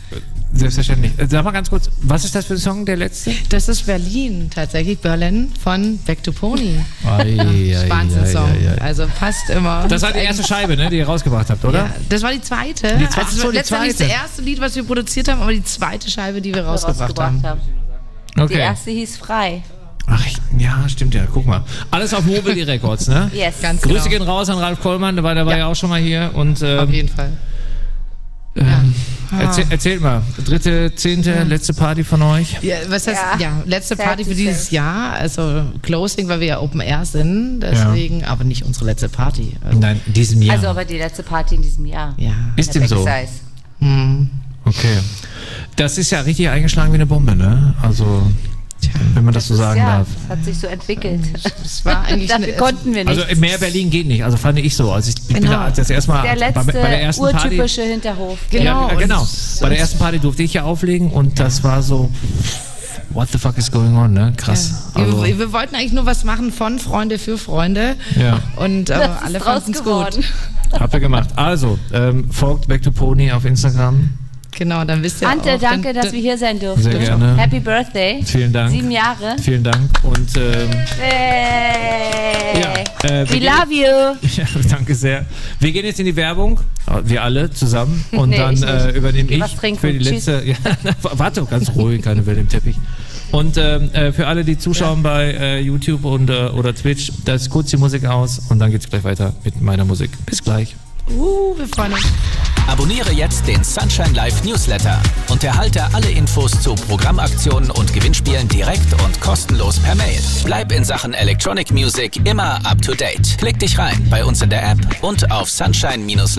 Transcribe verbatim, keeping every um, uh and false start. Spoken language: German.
Selbstverständlich. Sag mal ganz kurz, was ist das für ein Song, der letzte? Das ist Berlin, tatsächlich Berlin von Back to Pony. Wahnsinn-Song. Also passt immer. Das war die erste Scheibe, ne, die ihr rausgebracht habt, oder? Ja, das war die zweite. Die zweite, also so, die letztendlich zweite. das erste Lied, was wir produziert haben, aber die zweite Scheibe, die wir rausgebracht, rausgebracht haben. haben. Okay. Die erste hieß Frei. Ach, ich, ja, stimmt ja. Guck mal. Alles auf Mobile Records, ne? Yes. Ganz Grüße genau. gehen raus an Ralf Kollmann, der war, der war ja. ja auch schon mal hier. Und, ähm, auf jeden Fall. Ähm, ja. erzähl, erzählt mal, dritte, zehnte, ja. letzte Party von euch? Ja, was heißt, ja, ja letzte Sehr Party für dieses Jahr, also Closing, weil wir ja Open Air sind, deswegen, ja. aber nicht unsere letzte Party. Also Nein, in diesem Jahr. Also aber die letzte Party in diesem Jahr. Ja. Ist dem so? Hm. Okay. Das ist ja richtig eingeschlagen wie eine Bombe, ne? Also... Tja, wenn man das, das so sagen ja, darf. Das hat sich so entwickelt. Das war eigentlich Dafür eine, konnten wir nicht. Also mehr Berlin geht nicht, also fand ich so. Also ich bin genau. da, das erste Mal der letzte bei, bei der ersten urtypische Party, Hinterhof. Genau. Ja, genau. Bei der ersten Party durfte ich ja auflegen und das war so, what the fuck is going on, ne? Krass. Ja. Also, wir, wir wollten eigentlich nur was machen von Freunde für Freunde. Ja. Und äh, alle fanden es gut. Habt ihr gemacht. Also, ähm, folgt Back to Pony auf Instagram. Genau, dann wisst ihr Ante, auch. danke, dann, dass wir hier sein durften. Sehr gerne. Happy Birthday. Vielen Dank. Sieben Jahre. Vielen Dank. Und ähm, hey. ja, äh, we love you. Ja, danke sehr. Wir gehen jetzt in die Werbung, wir alle zusammen. Und nee, dann ich äh, übernehme ich für die Tschüss. letzte. Ja, warte, ganz ruhig, keine Welle im Teppich. Und ähm, äh, für alle, die zuschauen ja. bei äh, YouTube und, äh, oder Twitch, da ist kurz die Musik aus und dann geht's gleich weiter mit meiner Musik. Bis gleich. Uh, wir freuen uns. Abonniere jetzt den Sunshine Live Newsletter und erhalte alle Infos zu Programmaktionen und Gewinnspielen direkt und kostenlos per Mail. Bleib in Sachen Electronic Music immer up to date. Klick dich rein bei uns in der App und auf sunshine Bindestrich